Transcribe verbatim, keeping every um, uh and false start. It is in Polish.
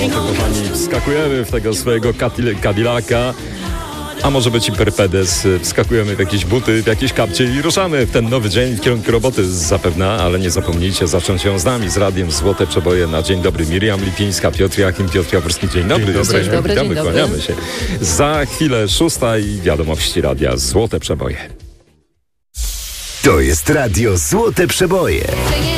to, kochani, wskakujemy w tego swojego Cadillaca, a może być i Perpedes. Wskakujemy w jakieś buty, w jakieś kapcie i ruszamy w ten nowy dzień w kierunku roboty zapewne, ale nie zapomnijcie zacząć ją z nami, z radiem Złote Przeboje na dzień dobry. Miriam Lipińska, Piotr Joachim, Piotr Jaworski. Dzień dobry. Dzień dobry. Dzień dobry, Witamy, dzień dobry. kłaniamy się. Za chwilę szósta i wiadomości radia Złote Przeboje. To jest radio Złote Przeboje.